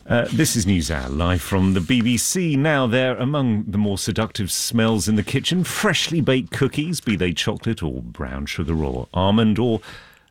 This is NewsHour, live from the BBC. Now, they're among the more seductive smells in the kitchen. Freshly baked cookies, be they chocolate or brown sugar or almond or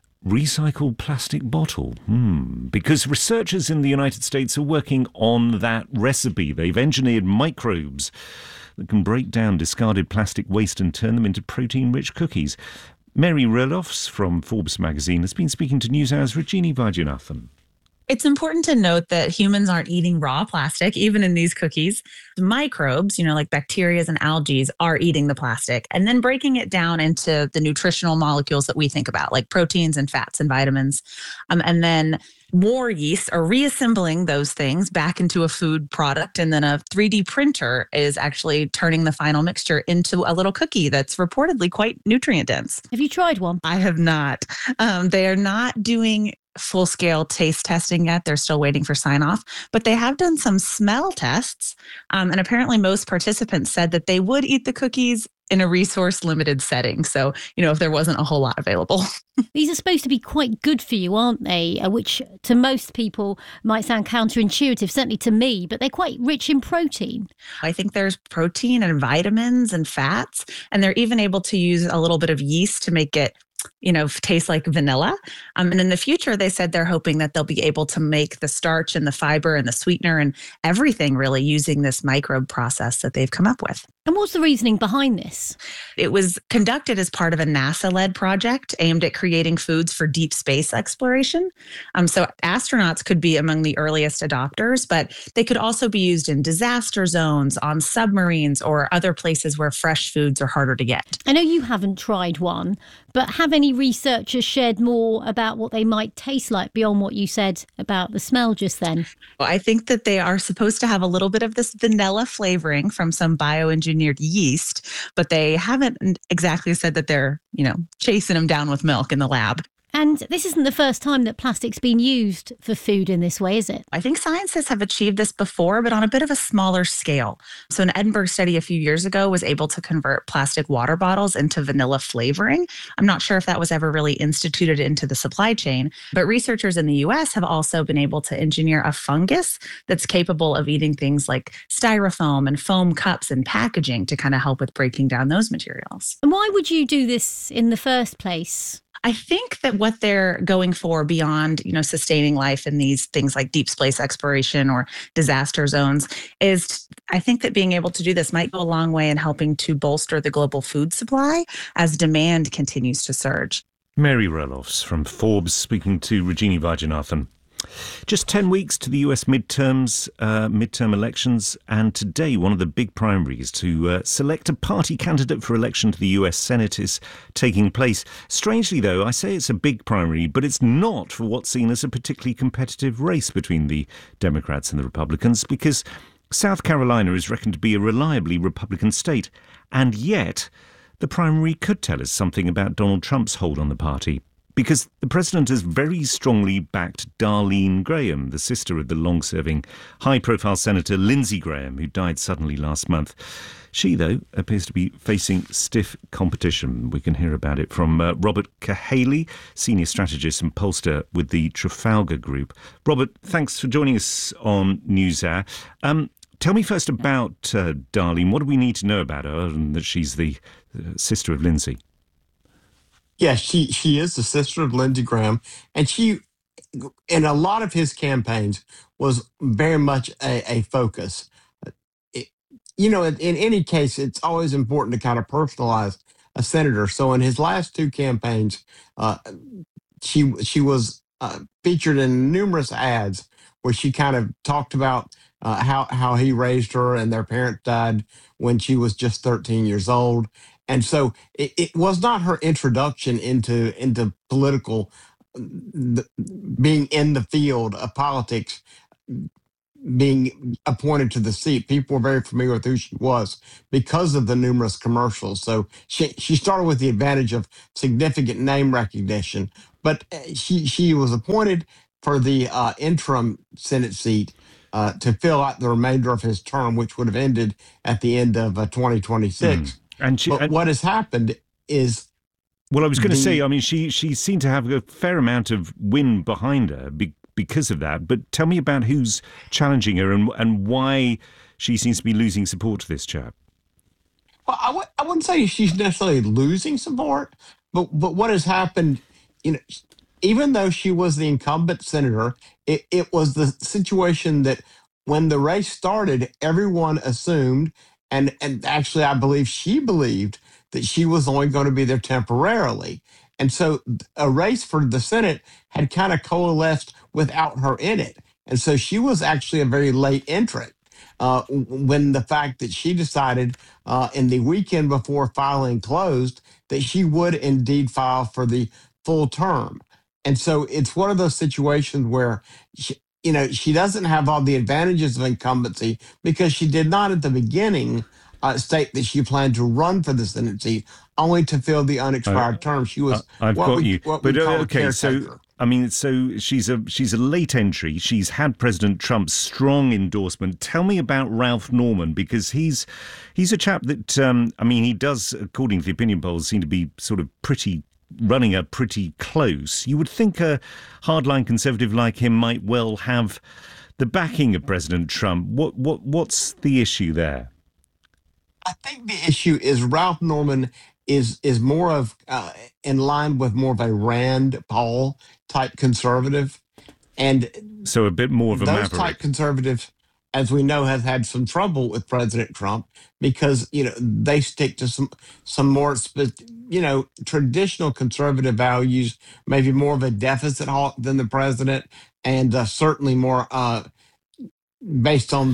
recycled plastic bottle. Because researchers in the United States are working on that recipe. They've engineered microbes that can break down discarded plastic waste and turn them into protein-rich cookies. Mary Ralofs from Forbes magazine has been speaking to NewsHour's Rajini Vaidyanathan. It's important to note that humans aren't eating raw plastic, even in these cookies. The microbes, like bacteria and algae, are eating the plastic and then breaking it down into the nutritional molecules that we think about, like proteins and fats and vitamins. And then more yeast are reassembling those things back into a food product. And then a 3D printer is actually turning the final mixture into a little cookie that's reportedly quite nutrient dense. Have you tried one? I have not. They are not doing full-scale taste testing yet. They're still waiting for sign-off, but they have done some smell tests. And apparently most participants said that they would eat the cookies in a resource-limited setting. So, if there wasn't a whole lot available. These are supposed to be quite good for you, aren't they? Which to most people might sound counterintuitive, certainly to me, but they're quite rich in protein. I think there's protein and vitamins and fats, and they're even able to use a little bit of yeast to make it taste like vanilla. And in the future, they said they're hoping that they'll be able to make the starch and the fiber and the sweetener and everything really using this microbe process that they've come up with. And what's the reasoning behind this? It was conducted as part of a NASA-led project aimed at creating foods for deep space exploration. So astronauts could be among the earliest adopters, but they could also be used in disaster zones, on submarines, or other places where fresh foods are harder to get. I know you haven't tried one, but have any researchers shared more about what they might taste like beyond what you said about the smell just then? Well, I think that they are supposed to have a little bit of this vanilla flavoring from some bioengineered yeast, but they haven't exactly said that they're, chasing them down with milk in the lab. And this isn't the first time that plastic's been used for food in this way, is it? I think scientists have achieved this before, but on a bit of a smaller scale. So an Edinburgh study a few years ago was able to convert plastic water bottles into vanilla flavoring. I'm not sure if that was ever really instituted into the supply chain, but researchers in the US have also been able to engineer a fungus that's capable of eating things like styrofoam and foam cups and packaging to kind of help with breaking down those materials. And why would you do this in the first place? I think that what they're going for beyond, sustaining life in these things like deep space exploration or disaster zones is, I think that being able to do this might go a long way in helping to bolster the global food supply as demand continues to surge. Mary Ralofs from Forbes speaking to Rajini Vaidyanathan. Just 10 weeks to the US midterm elections, and today one of the big primaries to select a party candidate for election to the US Senate is taking place. Strangely, though, I say it's a big primary, but it's not for what's seen as a particularly competitive race between the Democrats and the Republicans, because South Carolina is reckoned to be a reliably Republican state, and yet the primary could tell us something about Donald Trump's hold on the party. Because the president has very strongly backed Darlene Graham, the sister of the long-serving high-profile Senator Lindsey Graham, who died suddenly last month. She, though, appears to be facing stiff competition. We can hear about it from Robert Cahaley, senior strategist and pollster with the Trafalgar Group. Robert, thanks for joining us on NewsHour. Tell me first about Darlene. What do we need to know about her, other than that she's the sister of Lindsey? Yeah, she is the sister of Lindsey Graham, and she, in a lot of his campaigns, was very much a focus. In any case, it's always important to kind of personalize a senator. So in his last two campaigns, she was featured in numerous ads where she kind of talked about how he raised her, and their parent died when she was just 13 years old. And so it was not her introduction into political, being in the field of politics, being appointed to the seat. People were very familiar with who she was because of the numerous commercials. So she started with the advantage of significant name recognition, but she was appointed for the interim Senate seat to fill out the remainder of his term, which would have ended at the end of 2026. But what has happened is... Well, I was going to say, I mean, she seemed to have a fair amount of wind behind her because of that. But tell me about who's challenging her and why she seems to be losing support to this chap. Well, I wouldn't say she's necessarily losing support, but what has happened, even though she was the incumbent senator, it was the situation that when the race started, everyone assumed, and actually I believe she believed, that she was only going to be there temporarily. And so a race for the Senate had kind of coalesced without her in it. And so she was actually a very late entrant. When the fact that she decided in the weekend before filing closed that she would indeed file for the full term. And so it's one of those situations where she doesn't have all the advantages of incumbency because she did not at the beginning state that she planned to run for the Senate seat, only to fill the unexpired term. She was So she's a late entry. She's had President Trump's strong endorsement. Tell me about Ralph Norman, because he's a chap that he does, according to the opinion polls, seem to be sort of running her pretty close. You would think a hardline conservative like him might well have the backing of President Trump. What's the issue there? I think the issue is Ralph Norman is more of in line with more of a Rand Paul type conservative, and so a bit more of a those type conservatives, as we know, have had some trouble with President Trump because they stick to some more traditional conservative values, maybe more of a deficit hawk than the president, and certainly more based on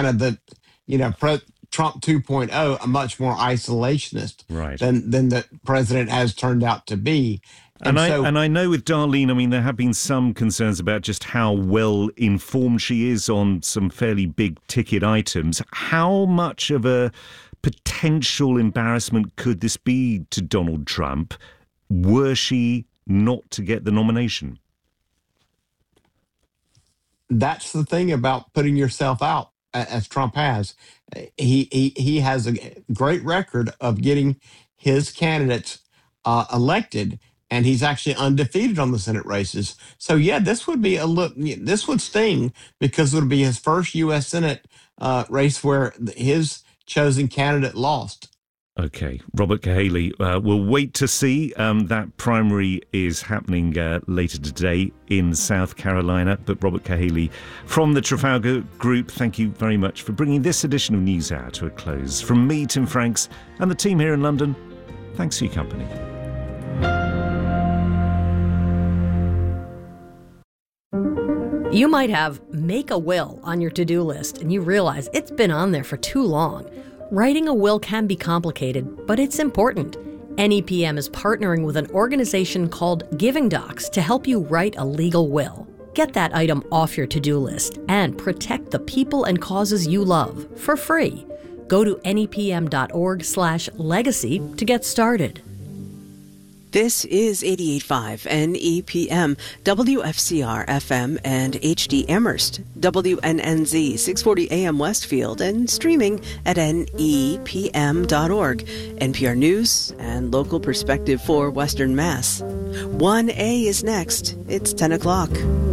Trump 2.0, a much more isolationist than the president has turned out to be. And I know with Darlene, there have been some concerns about just how well informed she is on some fairly big ticket items. How much of a potential embarrassment could this be to Donald Trump were she not to get the nomination? That's the thing about putting yourself out, as Trump has. He has a great record of getting his candidates elected, and he's actually undefeated on the Senate races. So yeah, this would sting because it would be his first U.S. Senate race where his chosen candidate lost. Okay, Robert Cahaly, we'll wait to see. That primary is happening later today in South Carolina. But Robert Cahaly from the Trafalgar Group, thank you very much for bringing this edition of NewsHour to a close. From me, Tim Franks, and the team here in London, thanks for your company. You might have make a will on your to-do list and you realize it's been on there for too long. Writing a will can be complicated, but it's important. NEPM is partnering with an organization called Giving Docs to help you write a legal will. Get that item off your to-do list and protect the people and causes you love for free. Go to nepm.org/legacy to get started. This is 88.5 NEPM, WFCR FM and HD Amherst, WNNZ 640 AM Westfield, and streaming at nepm.org. NPR News and local perspective for Western Mass. 1A is next. It's 10 o'clock.